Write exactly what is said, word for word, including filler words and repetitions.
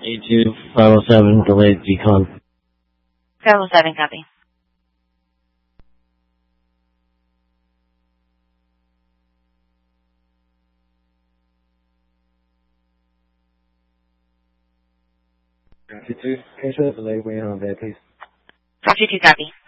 A two, five oh seven, delayed decon. five oh seven, copy. Roger two, can you show the delay waiting on bed, please? Roger two, copy.